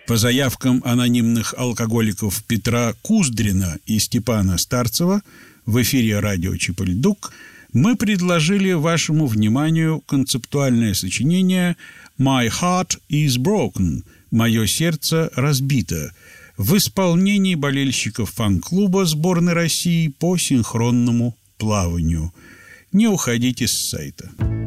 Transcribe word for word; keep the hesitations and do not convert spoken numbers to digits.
По заявкам анонимных алкоголиков Петра Куздрина и Степана Старцева в эфире радио Чипольдук мы предложили вашему вниманию концептуальное сочинение «My Heart is Broken» «Мое сердце разбито» в исполнении болельщиков фан-клуба сборной России по синхронному плаванию. Не уходите с сайта.